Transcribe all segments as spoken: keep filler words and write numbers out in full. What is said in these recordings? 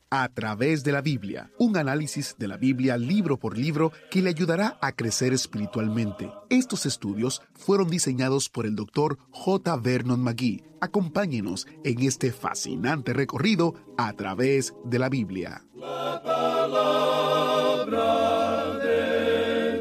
A través de la Biblia, un análisis de la Biblia libro por libro que le ayudará a crecer espiritualmente. Estos estudios fueron diseñados por el doctor J. Vernon McGee. Acompáñenos en este fascinante recorrido a través de la Biblia. La palabra de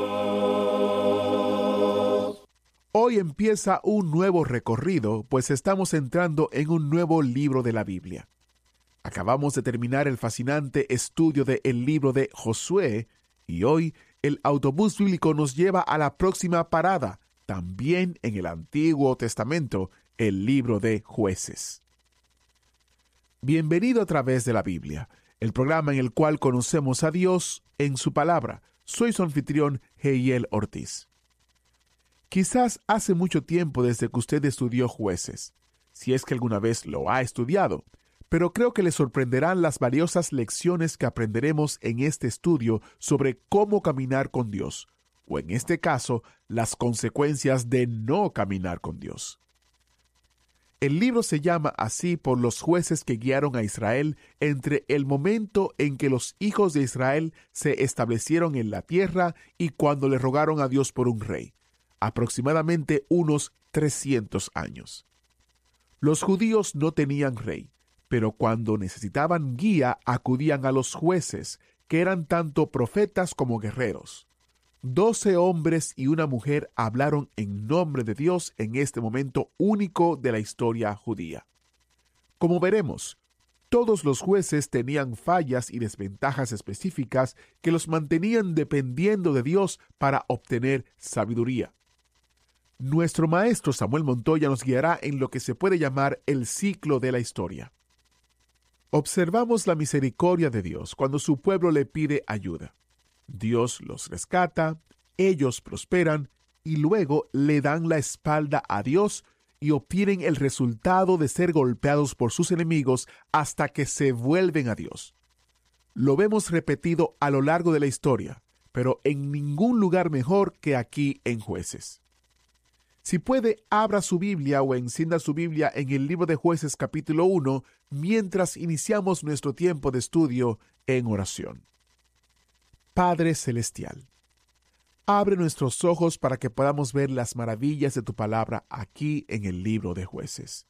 Dios. Hoy empieza un nuevo recorrido, pues estamos entrando en un nuevo libro de la Biblia. Acabamos de terminar el fascinante estudio del libro de Josué y hoy el autobús bíblico nos lleva a la próxima parada, también en el Antiguo Testamento, el libro de Jueces. Bienvenido a través de la Biblia, el programa en el cual conocemos a Dios en su palabra. Soy su anfitrión, Heiel Ortiz. Quizás hace mucho tiempo desde que usted estudió Jueces, si es que alguna vez lo ha estudiado, pero creo que le sorprenderán las valiosas lecciones que aprenderemos en este estudio sobre cómo caminar con Dios, o en este caso, las consecuencias de no caminar con Dios. El libro se llama así por los jueces que guiaron a Israel entre el momento en que los hijos de Israel se establecieron en la tierra y cuando le rogaron a Dios por un rey, aproximadamente unos trescientos años. Los judíos no tenían rey, pero cuando necesitaban guía acudían a los jueces, que eran tanto profetas como guerreros. Doce hombres y una mujer hablaron en nombre de Dios en este momento único de la historia judía. Como veremos, todos los jueces tenían fallas y desventajas específicas que los mantenían dependiendo de Dios para obtener sabiduría. Nuestro maestro Samuel Montoya nos guiará en lo que se puede llamar el ciclo de la historia. Observamos la misericordia de Dios cuando su pueblo le pide ayuda. Dios los rescata, ellos prosperan y luego le dan la espalda a Dios y obtienen el resultado de ser golpeados por sus enemigos hasta que se vuelven a Dios. Lo vemos repetido a lo largo de la historia, pero en ningún lugar mejor que aquí en Jueces. Si puede, abra su Biblia o encienda su Biblia en el libro de Jueces capítulo uno, mientras iniciamos nuestro tiempo de estudio en oración. Padre Celestial, abre nuestros ojos para que podamos ver las maravillas de tu palabra aquí en el libro de Jueces.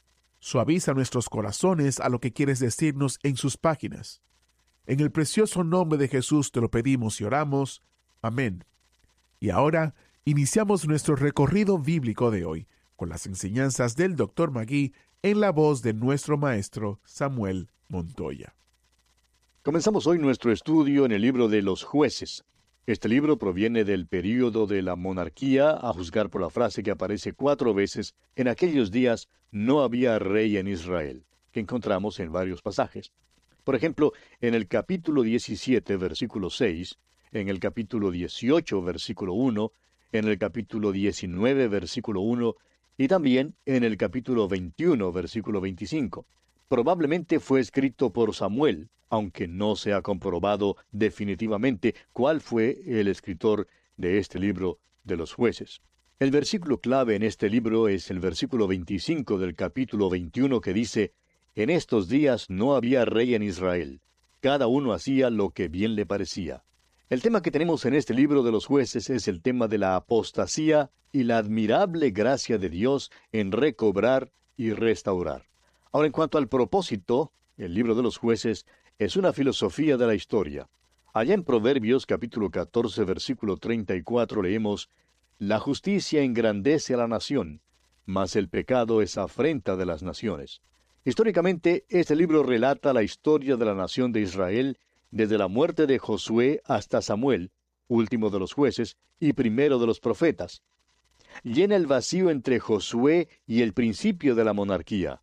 Suaviza nuestros corazones a lo que quieres decirnos en sus páginas. En el precioso nombre de Jesús te lo pedimos y oramos. Amén. Y ahora, iniciamos nuestro recorrido bíblico de hoy con las enseñanzas del doctor McGee en la voz de nuestro maestro Samuel Montoya. Comenzamos hoy nuestro estudio en el libro de los Jueces. Este libro proviene del período de la monarquía, a juzgar por la frase que aparece cuatro veces: en aquellos días no había rey en Israel, que encontramos en varios pasajes. Por ejemplo, en el capítulo diecisiete, versículo seis, en el capítulo dieciocho, versículo uno, en el capítulo diecinueve, versículo uno, y también en el capítulo veintiuno, versículo veinticinco. Probablemente fue escrito por Samuel, aunque no se ha comprobado definitivamente cuál fue el escritor de este libro de los Jueces. El versículo clave en este libro es el versículo veinticinco del capítulo veintiuno, que dice: en estos días no había rey en Israel, cada uno hacía lo que bien le parecía. El tema que tenemos en este libro de los Jueces es el tema de la apostasía y la admirable gracia de Dios en recobrar y restaurar. Ahora, en cuanto al propósito, el libro de los Jueces es una filosofía de la historia. Allá en Proverbios capítulo catorce, versículo treinta y cuatro leemos: la justicia engrandece a la nación, mas el pecado es afrenta de las naciones. Históricamente, este libro relata la historia de la nación de Israel desde la muerte de Josué hasta Samuel, último de los jueces y primero de los profetas. Llena el vacío entre Josué y el principio de la monarquía.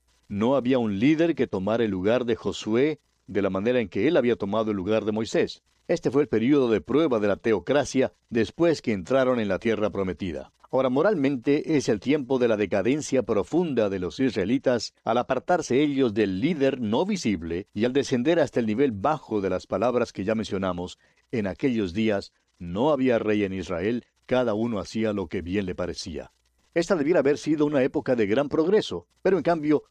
No había un líder que tomara el lugar de Josué de la manera en que él había tomado el lugar de Moisés. Este fue el período de prueba de la teocracia después que entraron en la tierra prometida. Ahora, moralmente es el tiempo de la decadencia profunda de los israelitas al apartarse ellos del líder no visible y al descender hasta el nivel bajo de las palabras que ya mencionamos. En aquellos días no había rey en Israel, cada uno hacía lo que bien le parecía. Esta debiera haber sido una época de gran progreso, pero en cambio